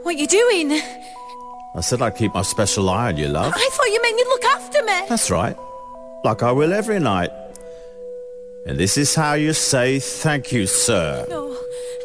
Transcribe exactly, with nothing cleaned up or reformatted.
What are you doing? I said I'd keep my special eye on you, love. I thought you meant you'd look after me. That's right. Like I will every night. And this is how you say thank you, sir. No.